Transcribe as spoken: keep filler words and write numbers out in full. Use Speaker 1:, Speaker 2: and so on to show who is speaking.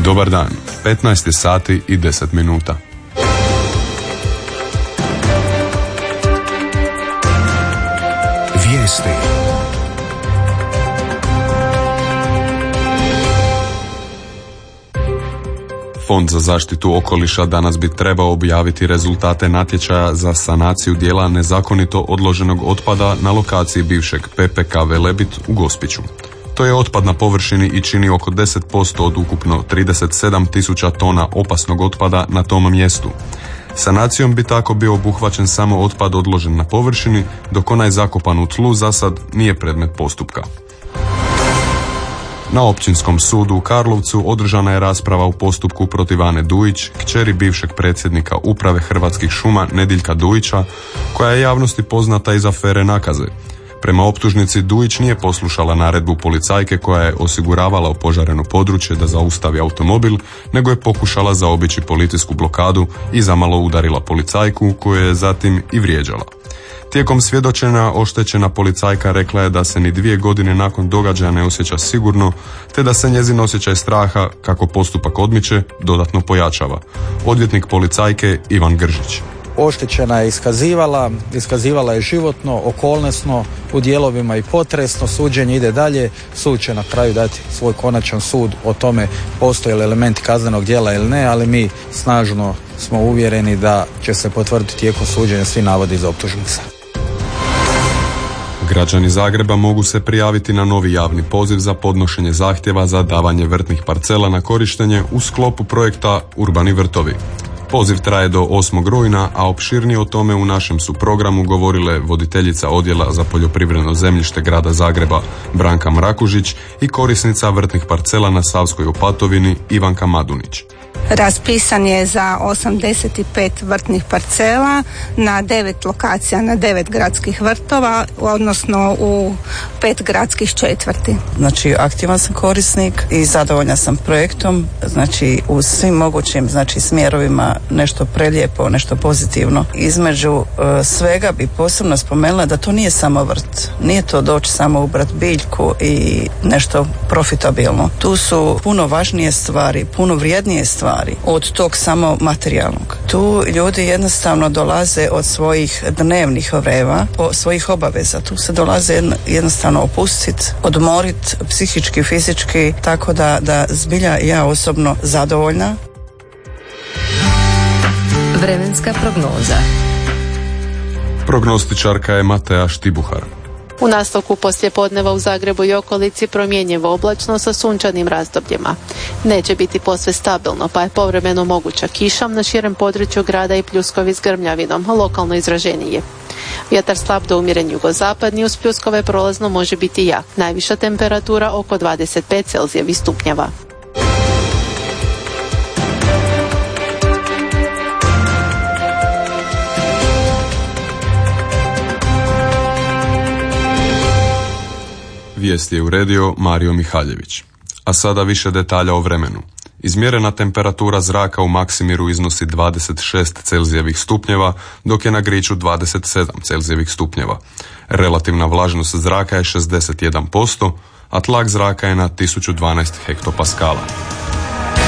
Speaker 1: Dobar dan, petnaest sati i deset minuta.
Speaker 2: Vijesti.
Speaker 1: Fond za zaštitu okoliša danas bi trebao objaviti rezultate natječaja za sanaciju dijela nezakonito odloženog otpada na lokaciji bivšeg P P K Velebit u Gospiću. To je otpad na površini i čini oko deset posto od ukupno trideset sedam tisuća tona opasnog otpada na tom mjestu. Sanacijom bi tako bio obuhvaćen samo otpad odložen na površini, dok onaj zakopan u tlu zasad nije predmet postupka. Na Općinskom sudu u Karlovcu održana je rasprava u postupku protiv Ane Dujić, kćeri bivšeg predsjednika Uprave Hrvatskih šuma Nediljka Dujića, koja je javnosti poznata iz afere Nakaze. Prema optužnici, Dujić nije poslušala naredbu policajke koja je osiguravala opožareno područje da zaustavi automobil, nego je pokušala zaobići policijsku blokadu i zamalo udarila policajku, koju je zatim i vrijeđala. Tijekom svjedočenja oštećena policajka rekla je da se ni dvije godine nakon događaja ne osjeća sigurno, te da se njezin osjećaj straha, kako postupak odmiče, dodatno pojačava. Odvjetnik policajke Ivan Gržić.
Speaker 3: Oštećena je iskazivala, iskazivala je životno, okolnosno, u dijelovima i potresno, suđenje ide dalje, sud će na kraju dati svoj konačan sud o tome postoje li elementi kaznenog djela ili ne, ali mi snažno smo uvjereni da će se potvrditi tijekom suđenja svi navodi iz optužnice.
Speaker 1: Građani Zagreba mogu se prijaviti na novi javni poziv za podnošenje zahtjeva za davanje vrtnih parcela na korištenje u sklopu projekta Urbani vrtovi. Poziv traje do osmog rujna, a opširnije o tome u našem su programu govorile voditeljica Odjela za poljoprivredno zemljište Grada Zagreba Branka Mrakužić i korisnica vrtnih parcela na Savskoj Opatovini Ivanka Madunić.
Speaker 4: Raspisan je za osamdeset pet vrtnih parcela na devet lokacija, na devet gradskih vrtova, odnosno u pet gradskih četvrti.
Speaker 5: Znači, aktivan sam korisnik i zadovoljna sam projektom, znači u svim mogućim znači smjerovima nešto prelijepo, nešto pozitivno. Između uh, svega bi posebno spomenula da to nije samo vrt, nije to doći samo ubrat biljku i nešto profitabilno. Tu su puno važnije stvari, puno vrijednije stvari od tog samo materijalnog. Tu ljudi jednostavno dolaze od svojih dnevnih vreva, svojih obaveza. Tu se dolaze jednostavno opustiti, odmoriti psihički, fizički, tako da, da zbilja ja osobno zadovoljna.
Speaker 2: Vremenska prognoza.
Speaker 1: Prognostičarka je Matea Štibuhar.
Speaker 6: U nastavku poslijepodneva u Zagrebu i okolici promjenjivo oblačno sa sunčanim razdobljima. Neće biti posve stabilno, pa je povremeno moguća kiša na širem području grada i pljuskovi s grmljavinom, lokalno izraženije. Vjetar slab do umjeren jugozapadni, uz pljuskove prolazno može biti jak. Najviša temperatura oko dvadeset pet Celzijevih stupnjeva.
Speaker 1: Vijesti je uredio Mario Mihaljević. A sada više detalja o vremenu. Izmjerena temperatura zraka u Maksimiru iznosi dvadeset šest Celzijevih stupnjeva, dok je na Griču dvadeset sedam Celzijevih stupnjeva. Relativna vlažnost zraka je šezdeset jedan posto, a tlak zraka je na tisuću dvanaest hektopaskala.